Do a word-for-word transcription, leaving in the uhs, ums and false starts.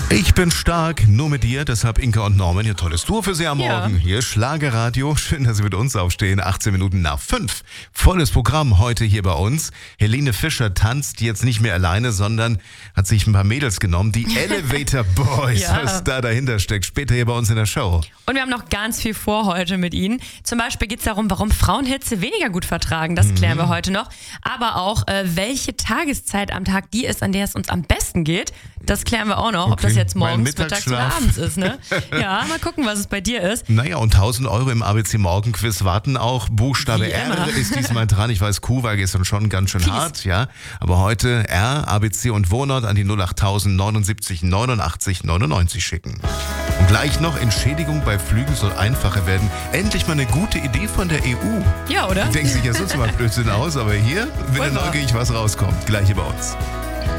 Ich bin stark, nur mit dir, deshalb Inka und Norman, ihr tolles Duo für Sie am Ja. Morgen. Hier Schlagerradio, schön, dass Sie mit uns aufstehen, achtzehn Minuten nach fünf. Volles Programm heute hier bei uns. Helene Fischer tanzt jetzt nicht mehr alleine, sondern hat sich ein paar Mädels genommen, die Elevator Boys, Ja. was da dahinter steckt, später hier bei uns in der Show. Und wir haben noch ganz viel vor heute mit Ihnen. Zum Beispiel geht es darum, warum Frauen Hitze weniger gut vertragen. Das klären wir heute noch. Aber auch, äh, welche Tageszeit am Tag die ist, an der es uns am besten geht. Das klären wir auch noch. Ob das Okay. jetzt Mein morgens, mittags oder Mittagsschlaf. abends ist. Ne? Ja, mal gucken, was es bei dir ist. Naja, und tausend Euro im A B C Morgenquiz warten auch. Buchstabe Wie R immer. ist diesmal dran. Ich weiß, Q war gestern schon ganz schön Fies. hart, ja. Aber heute R, A B C und Wohnort an die null acht tausend neunundsiebzig neunundachtzig neunundneunzig schicken. Und gleich noch, Entschädigung bei Flügen soll einfacher werden. Endlich mal eine gute Idee von der E U. Ja, oder? Denkt sich ja sonst mal Blödsinn aus, aber hier bin Voll ich wahr. neugierig, was rauskommt. Gleich hier bei uns.